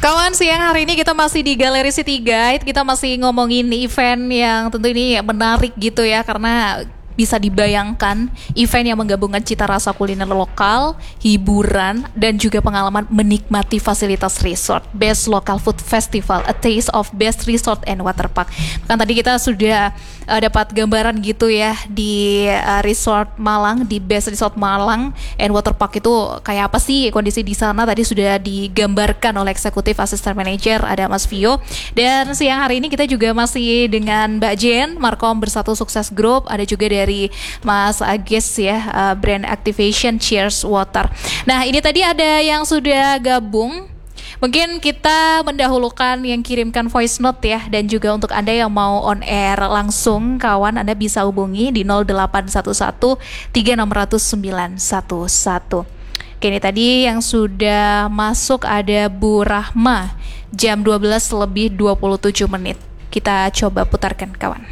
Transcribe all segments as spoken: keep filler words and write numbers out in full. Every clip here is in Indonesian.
Kawan, siang hari ini kita masih di Galeri City Guide. Kita masih ngomongin event yang tentu ini menarik gitu ya, karena bisa dibayangkan event yang menggabungkan cita rasa kuliner lokal, hiburan, dan juga pengalaman menikmati fasilitas resort. Best Local Food Festival, A Taste of Best Resort and Water Park. Kan tadi kita sudah uh, dapat gambaran gitu ya di uh, Resort Malang, di Best Resort Malang and Water Park itu kayak apa sih kondisi di sana. Tadi sudah digambarkan oleh Eksekutif Assistant Manager ada Mas Vio. Dan siang hari ini kita juga masih dengan Mbak Jen, Markom Bersatu Sukses Group, ada juga dari dari Mas Agis ya, uh, Brand Activation Cheers Water. Nah, ini tadi ada yang sudah gabung. Mungkin kita mendahulukan yang kirimkan voice note ya, dan juga untuk Anda yang mau on air langsung, kawan, Anda bisa hubungi di nol delapan satu satu tiga enam nol nol sembilan satu satu. Oke, ini tadi yang sudah masuk ada Bu Rahma, jam dua belas lebih dua puluh tujuh menit. Kita coba putarkan, kawan.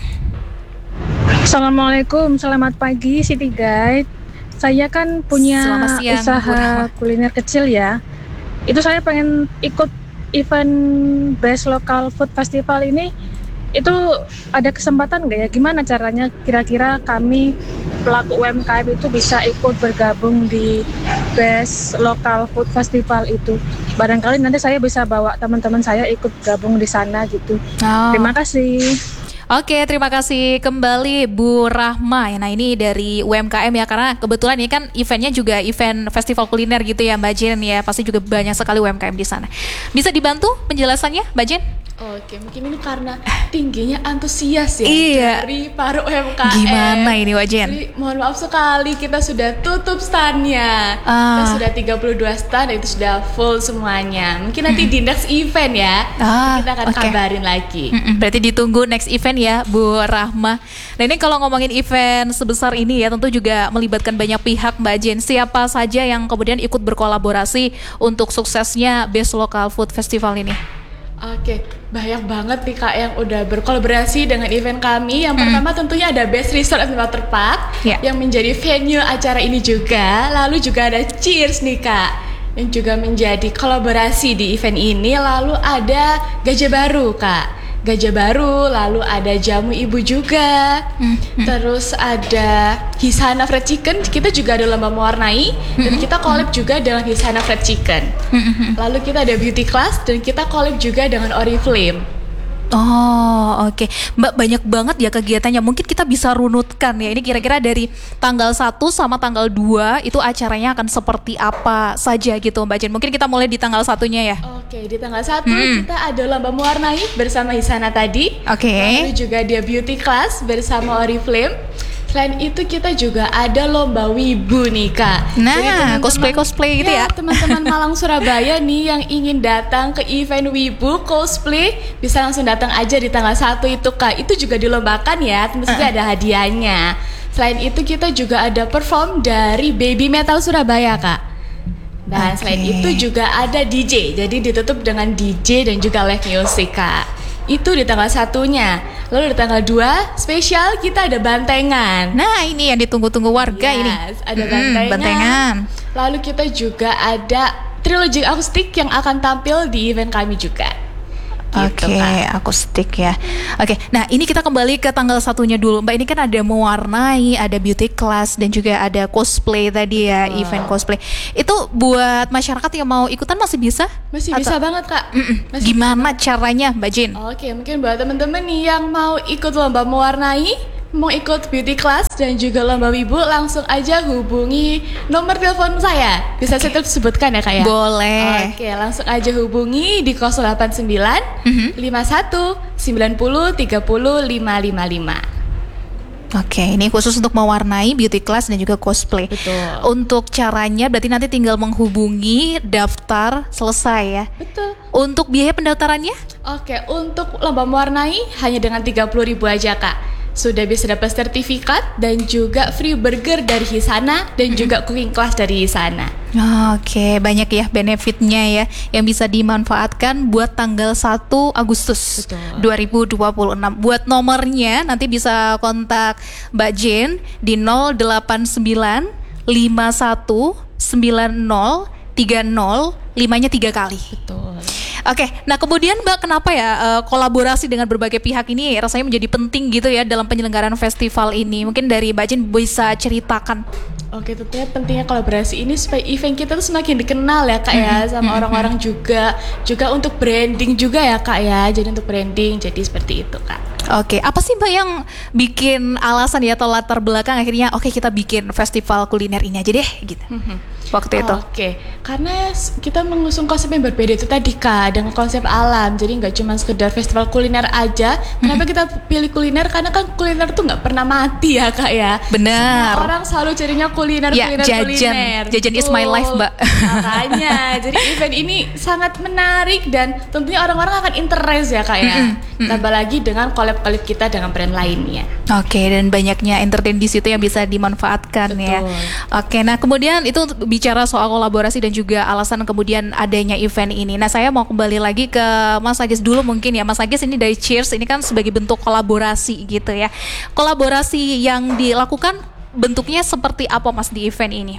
Assalamualaikum, selamat pagi City Guide. Saya kan punya siang, usaha kuliner kecil ya. Itu saya pengen ikut event Best Local Food Festival ini. Itu ada kesempatan nggak ya? Gimana caranya kira-kira kami pelaku U M K M itu bisa ikut bergabung di Best Local Food Festival itu? Barangkali nanti saya bisa bawa teman-teman saya ikut gabung di sana gitu. Oh. Terima kasih. Oke, terima kasih kembali Bu Rahma. Nah, ini dari U M K M ya, karena kebetulan ini kan eventnya juga event festival kuliner gitu ya Mbak Jen ya. Pasti juga banyak sekali U M K M di sana. Bisa dibantu penjelasannya Mbak Jen? Oke, mungkin ini karena tingginya antusias ya iya. dari para U M K M. Gimana ini Mbak Jen? Jadi, mohon maaf sekali, kita sudah tutup standnya. Ah. Kita sudah tiga puluh dua stand, itu sudah full semuanya. Mungkin nanti di next event ya, ah, kita akan okay. kabarin lagi. Mm-mm, berarti ditunggu next event ya Bu Rahma. Nah, ini kalau ngomongin event sebesar ini ya, tentu juga melibatkan banyak pihak Mbak Jen. Siapa saja yang kemudian ikut berkolaborasi untuk suksesnya Best Local Food Festival ini? Oke, banyak banget nih Kak yang udah berkolaborasi dengan event kami. Yang hmm. pertama tentunya ada Best Resort and Water Park yeah. yang menjadi venue acara ini juga. Lalu juga ada Cheers nih Kak, yang juga menjadi kolaborasi di event ini. Lalu ada Gajah Baru Kak, Gajah Baru, lalu ada Jamu Ibu juga, hmm. terus ada Hisana Fried Chicken, kita juga ada lomba mewarnai, hmm. dan kita collab juga dengan Hisana Fried Chicken. Hmm. Lalu kita ada Beauty Class, dan kita collab juga dengan Oriflame. Oh, oke. Okay. Mbak, banyak banget ya kegiatannya. Mungkin kita bisa runutkan ya. Ini kira-kira dari tanggal satu sama tanggal dua itu acaranya akan seperti apa saja gitu Mbak Jen. Mungkin kita mulai di tanggal satunya ya. Oke, di tanggal satu hmm. kita ada lomba mewarnai bersama Hisana tadi. Oke. Okay. Lalu juga dia Beauty Class bersama Oriflame. Selain itu kita juga ada lomba wibu nih Kak. Nah, cosplay-cosplay gitu ya, ya. Teman-teman Malang Surabaya nih yang ingin datang ke event wibu cosplay bisa langsung datang aja di tanggal satu itu Kak. Itu juga dilombakan ya, tentu saja uh. ada hadiahnya. Selain itu kita juga ada perform dari Baby Metal Surabaya Kak. Dan okay. selain itu juga ada D J. Jadi ditutup dengan D J dan juga live music Kak. Itu di tanggal satunya. Lalu di tanggal dua spesial kita ada bantengan. Nah, ini yang ditunggu-tunggu warga yes, ini. Ada hmm, bantengan. bantengan. Lalu kita juga ada trilogi akustik yang akan tampil di event kami juga. Oke, okay, gitu, akustik ya. Oke, okay, nah ini kita kembali ke tanggal satunya dulu. Mbak, ini kan ada mewarnai, ada beauty class, dan juga ada cosplay tadi ya, oh. event cosplay. Itu buat masyarakat yang mau ikutan masih bisa? Masih Atau, bisa banget Kak. Masih Gimana bisa caranya Mbak Jin? Oke, okay, mungkin buat teman-teman nih yang mau ikut lomba mewarnai, mau ikut beauty class dan juga lomba wibu, langsung aja hubungi nomor telepon saya. Bisa okay. saya sebutkan ya Kak ya? Boleh. Oke, langsung aja hubungi di nol delapan sembilan lima satu sembilan nol tiga nol lima lima lima. Oke, ini khusus untuk mewarnai, beauty class dan juga cosplay. Betul. Untuk caranya berarti nanti tinggal menghubungi, daftar, selesai ya. Betul. Untuk biaya pendaftarannya? Oke, untuk lomba mewarnai hanya dengan tiga puluh ribu aja Kak. Sudah bisa dapat sertifikat dan juga free burger dari Hisana dan juga cooking class dari Hisana. Oke, banyak ya benefitnya ya yang bisa dimanfaatkan buat tanggal satu Agustus Betul. dua ribu dua puluh enam. Buat nomornya nanti bisa kontak Mbak Jen di nol delapan sembilan lima satu sembilan nol tiga nol limanya tiga kali. Betul. Oke, nah kemudian Mbak, kenapa ya uh, kolaborasi dengan berbagai pihak ini rasanya menjadi penting gitu ya dalam penyelenggaraan festival ini? Mungkin dari Mbak Jin bisa ceritakan. Oke, tentunya pentingnya kolaborasi ini supaya event kita tuh semakin dikenal ya Kak ya, sama orang-orang juga, juga untuk branding juga ya Kak ya, jadi untuk branding, jadi seperti itu Kak. Oke, apa sih Mbak yang bikin alasan ya atau latar belakang akhirnya oke kita bikin festival kuliner ini aja deh gitu waktu itu? Oke, karena kita mengusung konsep yang berbeda itu tadi Kak, dengan konsep alam, jadi nggak cuma sekedar festival kuliner aja. Kenapa kita pilih kuliner? Karena kan kuliner tuh nggak pernah mati ya Kak ya. Benar. Semua orang selalu carinya kuliner, ya, kuliner, jajan. kuliner. Jajan is my life Mbak. Makanya, jadi event ini sangat menarik dan tentunya orang-orang akan interest ya Kak ya. Tambah lagi dengan collab-collab kita dengan brand lainnya. Oke, dan banyaknya entertain di situ yang bisa dimanfaatkan. Betul. Ya. Oke, nah kemudian itu bicara soal kolaborasi dan juga alasan kemudian adanya event ini. Nah, saya mau kembali lagi ke Mas Agis dulu mungkin ya. Mas Agis ini dari Cheers ini kan sebagai bentuk kolaborasi gitu ya. Kolaborasi yang dilakukan bentuknya seperti apa Mas di event ini?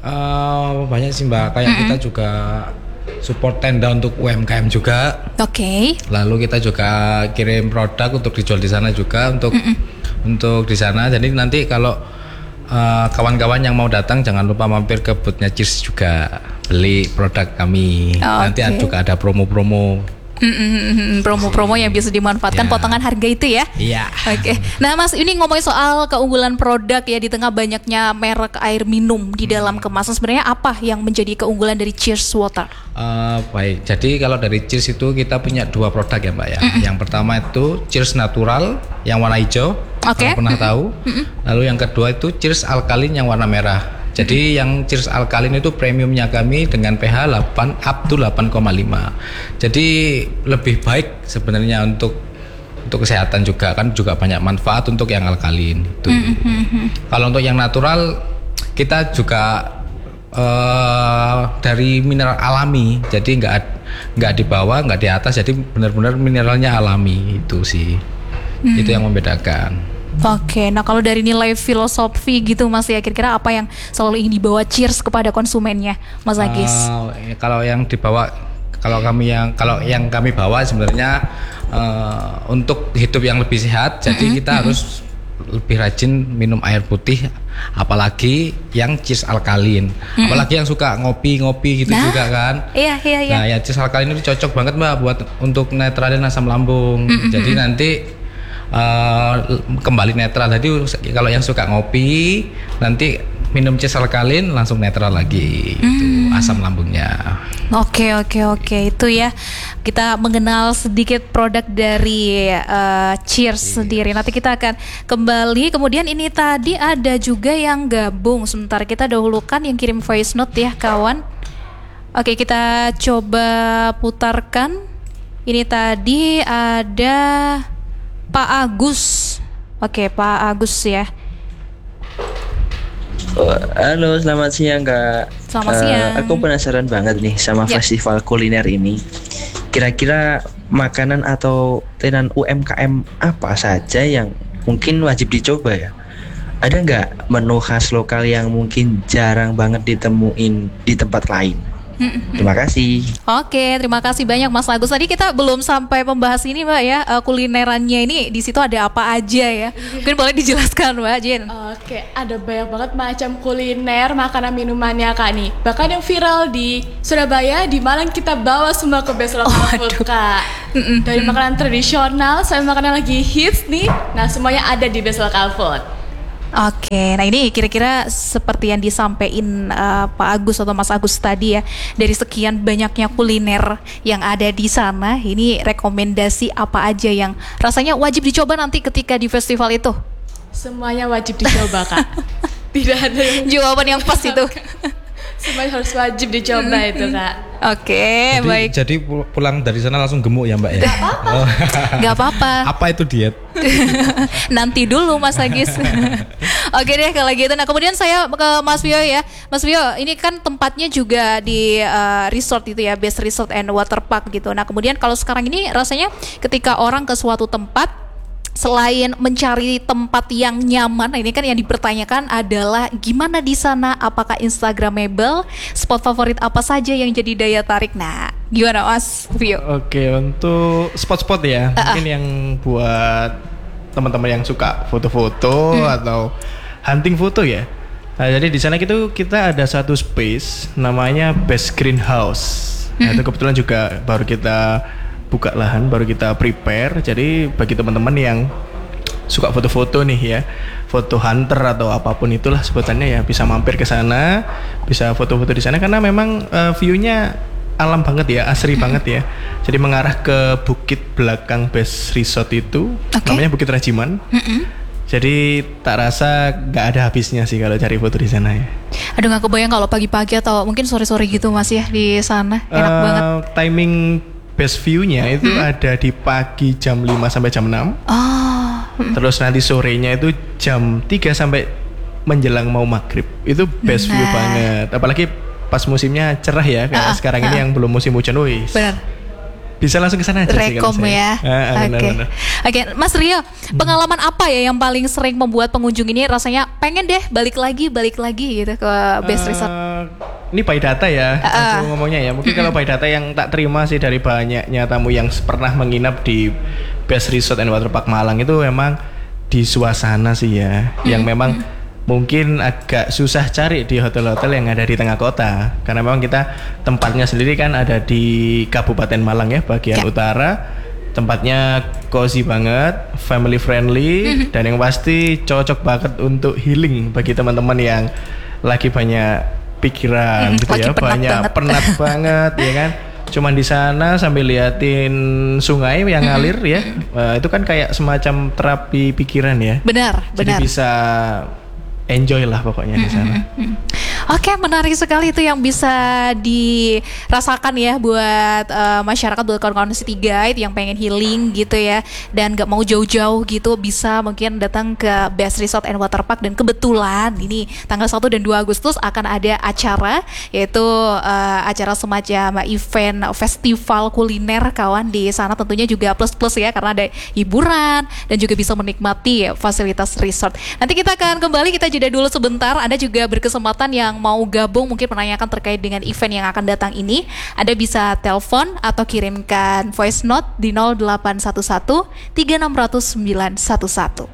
Uh, banyak sih Mbak, kayak mm-hmm. kita juga support tenda untuk U M K M juga. Oke. Okay. Lalu kita juga kirim produk untuk dijual di sana juga untuk mm-hmm. untuk di sana. Jadi nanti kalau uh, kawan-kawan yang mau datang jangan lupa mampir ke boothnya Cheers juga beli produk kami. Okay. Nanti juga ada promo-promo. Mm-mm, promo-promo yang bisa dimanfaatkan, ya. Potongan harga itu ya. Iya. Oke. Okay. Nah Mas, ini ngomongin soal keunggulan produk ya di tengah banyaknya merek air minum di dalam kemasan. Sebenarnya apa yang menjadi keunggulan dari Cheers Water? Uh, baik. Jadi kalau dari Cheers itu kita punya dua produk ya Mbak ya. Mm-mm. Yang pertama itu Cheers Natural yang warna hijau. Oke. Okay. Pernah tahu. Mm-mm. Lalu yang kedua itu Cheers Alkalin yang warna merah. Jadi yang Cheers Alkalin itu premiumnya kami dengan pH delapan up to delapan koma lima. Jadi lebih baik sebenarnya untuk untuk kesehatan juga, kan juga banyak manfaat untuk yang alkalin itu. Mm-hmm. Kalau untuk yang natural kita juga uh, dari mineral alami. Jadi nggak nggak di bawah, nggak di atas. Jadi benar-benar mineralnya alami itu sih. Mm-hmm. Itu yang membedakan. Oke, nah kalau dari nilai filosofi gitu Mas ya, kira-kira apa yang selalu ingin dibawa Cheers kepada konsumennya, Mas Agis? Uh, kalau yang dibawa, kalau kami yang kalau yang kami bawa sebenarnya uh, untuk hidup yang lebih sehat, jadi mm-hmm. kita mm-hmm. harus lebih rajin minum air putih, apalagi yang Cheers Alkalin, mm-hmm. apalagi yang suka ngopi-ngopi gitu nah, juga kan. Iya iya iya. Nah, ya Cheers Alkalin itu cocok banget Mbak buat untuk netralin asam lambung. Mm-hmm. Jadi nanti Uh, kembali netral. Jadi kalau yang suka ngopi nanti minum Cheers Alkalin langsung netral lagi hmm. itu asam lambungnya. Oke oke oke itu ya, kita mengenal sedikit produk dari uh, Cheers yes. sendiri. Nanti kita akan kembali. Kemudian ini tadi ada juga yang gabung. Sebentar kita dahulukan yang kirim voice note ya kawan. Oke, kita coba putarkan. Ini tadi ada Pak Agus. Oke, Pak Agus ya. Oh, halo, selamat siang Kak. Selamat uh, siang. Aku penasaran banget nih sama yep. festival kuliner ini. Kira-kira makanan atau tenan U M K M apa saja yang mungkin wajib dicoba ya? Ada nggak menu khas lokal yang mungkin jarang banget ditemuin di tempat lain? Terima kasih. Oke, terima kasih banyak Mas Agus. Tadi kita belum sampai membahas ini Mbak ya, uh, kulinerannya ini di situ ada apa aja ya? Mungkin boleh dijelaskan Mbak Jen. Oke, ada banyak banget macam kuliner, makanan minumannya Kak nih. Bahkan yang viral di Surabaya, di Malang kita bawa semua ke Best Local Food Kak. Mm-mm. Dari makanan tradisional sampai makanan lagi hits nih. Nah, semuanya ada di Best Local Food. Oke, nah ini kira-kira seperti yang disampaikan uh, Pak Agus atau Mas Agus tadi ya, dari sekian banyaknya kuliner yang ada di sana, ini rekomendasi apa aja yang rasanya wajib dicoba nanti ketika di festival itu? Semuanya wajib dicoba Kak. Tidak ada yang jawaban yang pas itu. Semuanya harus wajib dicoba itu Kak. Oke, jadi, baik. Jadi pulang dari sana langsung gemuk ya Mbak ya? Gak apa-apa. Oh. Gak apa-apa. Apa itu diet? Nanti dulu Mas Agis. Oke deh kalau gitu. Nah kemudian saya ke Mas Vio ya. Mas Vio, ini kan tempatnya juga di uh, resort itu ya, Best Resort and Water Park gitu. Nah kemudian kalau sekarang ini rasanya ketika orang ke suatu tempat, selain mencari tempat yang nyaman, nah ini kan yang dipertanyakan adalah gimana di sana, apakah instagramable, spot favorit apa saja yang jadi daya tarik. Nah, Gimana Mas Vio? Oke, untuk spot-spot ya, uh-uh. mungkin yang buat teman-teman yang suka foto-foto hmm. atau hunting foto ya. Nah, jadi di sana itu kita ada satu space namanya Best Greenhouse. Nah, hmm. itu kebetulan juga baru kita buka lahan, baru kita prepare. Jadi bagi teman-teman yang suka foto-foto nih ya, foto hunter atau apapun itulah sebutannya ya, bisa mampir ke sana, bisa foto-foto di sana karena memang uh, view-nya alam banget ya, asri banget ya. Jadi mengarah ke bukit belakang Best Resort itu, okay. namanya Bukit Rajiman. Mm-mm. Jadi tak rasa nggak ada habisnya sih kalau cari foto di sana ya. Aduh, nggak kebayang kalau pagi-pagi atau mungkin sore-sore gitu Mas ya di sana, enak uh, banget. Timing best view-nya itu hmm? ada di pagi jam lima sampai jam enam. Oh. Terus nanti sorenya itu jam tiga sampai menjelang mau maghrib. Itu best nah. view banget. Apalagi pas musimnya cerah ya, kayak uh, sekarang uh. ini yang belum musim hujan, wih. Benar. Bisa langsung ke sana aja sih Rekom ya. Oke. Okay. Oke, Mas Rio, pengalaman apa ya yang paling sering membuat pengunjung ini rasanya pengen deh balik lagi, balik lagi gitu ke Best uh, Resort? Ini by data ya, uh, aku ngomongnya ya. Mungkin uh, kalau by data yang tak terima sih dari banyaknya tamu yang pernah menginap di Best Resort and Waterpark Malang itu memang di suasana sih ya, uh, yang memang uh, mungkin agak susah cari di hotel-hotel yang ada di tengah kota karena memang kita tempatnya sendiri kan ada di Kabupaten Malang ya, bagian ya. utara. Tempatnya cozy banget, family friendly, mm-hmm. dan yang pasti cocok banget untuk healing bagi teman-teman yang lagi banyak pikiran mm, gitu ya, penat banyak banget. penat banget ya kan. Cuman di sana sambil liatin sungai yang ngalir mm-hmm. ya, uh, itu kan kayak semacam terapi pikiran ya. Benar, Jadi benar. bisa enjoy lah pokoknya di sana. Oke, okay, menarik sekali itu yang bisa dirasakan ya buat uh, masyarakat, buat kawan-kawan City Guide yang pengen healing gitu ya dan gak mau jauh-jauh gitu, bisa mungkin datang ke Best Resort and Waterpark. Dan kebetulan ini tanggal satu dan dua Agustus akan ada acara, yaitu uh, acara semacam event festival kuliner kawan di sana. Tentunya juga plus-plus ya karena ada hiburan dan juga bisa menikmati fasilitas resort. Nanti kita akan kembali, kita jeda dulu sebentar. Anda juga berkesempatan yang mau gabung mungkin menanyakan terkait dengan event yang akan datang ini, Anda bisa telepon atau kirimkan voice note di nol delapan satu satu tiga enam nol nol sembilan satu satu.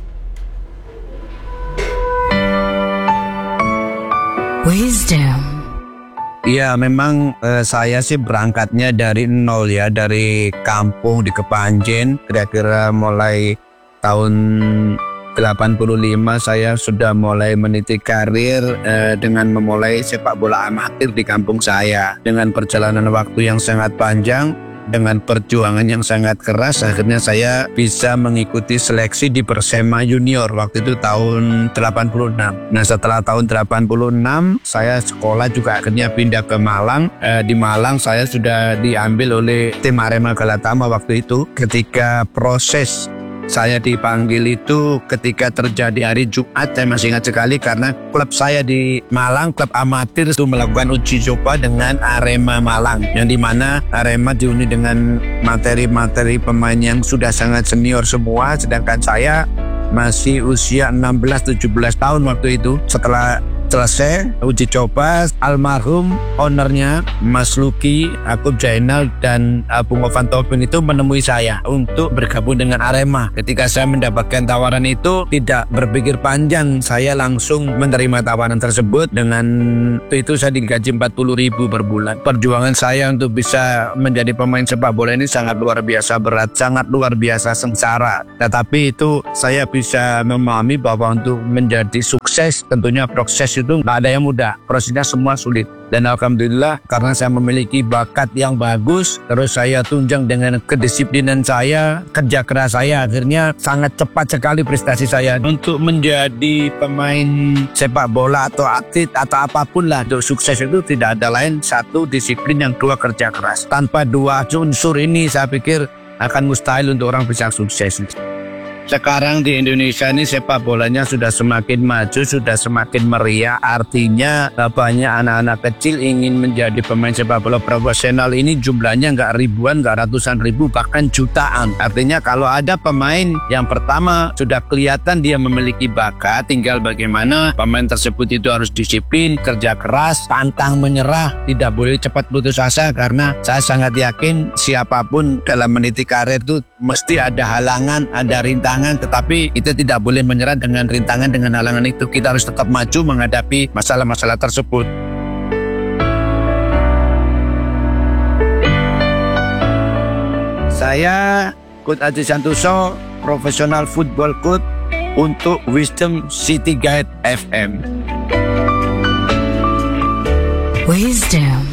Wisdom. Iya, memang eh, saya sih berangkatnya dari nol ya, dari kampung di Kepanjen. Kira-kira mulai tahun delapan puluh lima saya sudah mulai meniti karir eh, dengan memulai sepak bola amatir di kampung saya. Dengan perjalanan waktu yang sangat panjang, dengan perjuangan yang sangat keras, akhirnya saya bisa mengikuti seleksi di Persema Junior waktu itu tahun delapan puluh enam. Nah, setelah tahun delapan puluh enam saya sekolah juga akhirnya pindah ke Malang. Eh, di Malang saya sudah diambil oleh tim Arema Galatama waktu itu. Ketika proses saya dipanggil itu ketika terjadi hari Jumat, saya masih ingat sekali karena klub saya di Malang, klub amatir itu melakukan uji coba dengan Arema Malang, yang dimana Arema dihuni dengan materi-materi pemain yang sudah sangat senior semua, sedangkan saya masih usia enam belas tujuh belas tahun waktu itu. Setelah selesai uji coba, almarhum ownernya Mas Luki, Akub Jainal dan Abu Ngofan Tobin itu menemui saya untuk bergabung dengan Arema. Ketika saya mendapatkan tawaran itu, tidak berpikir panjang, saya langsung menerima tawaran tersebut. Dengan itu saya digaji empat puluh ribu per bulan. Perjuangan saya untuk bisa menjadi pemain sepak bola ini sangat luar biasa berat, sangat luar biasa sengsara. Tetapi itu saya bisa memahami bahwa untuk menjadi sukses tentunya proses itu nggak ada yang mudah, prosesnya semua sulit. Dan alhamdulillah karena saya memiliki bakat yang bagus, terus saya tunjang dengan kedisiplinan saya, kerja keras saya, akhirnya sangat cepat sekali prestasi saya untuk menjadi pemain sepak bola atau atlet atau apapun lah. Untuk sukses itu tidak ada lain, satu disiplin, yang dua kerja keras. Tanpa dua unsur ini saya pikir akan mustahil untuk orang bisa sukses. sekarang di Indonesia ini sepak bolanya sudah semakin maju, sudah semakin meriah. Artinya banyak anak-anak kecil ingin menjadi pemain sepak bola profesional. Ini jumlahnya nggak ribuan, nggak ratusan ribu, bahkan jutaan. Artinya kalau ada pemain yang pertama sudah kelihatan dia memiliki bakat, tinggal bagaimana pemain tersebut itu harus disiplin, kerja keras, pantang menyerah, tidak boleh cepat putus asa. Karena saya sangat yakin siapapun dalam meniti karir itu mesti ada halangan, ada rintangan, tetapi kita tidak boleh menyerah dengan rintangan, dengan halangan itu. Kita harus tetap maju menghadapi masalah-masalah tersebut. Saya Coach Aji Santoso, profesional football coach untuk Wisdom City Guide F M. Wisdom.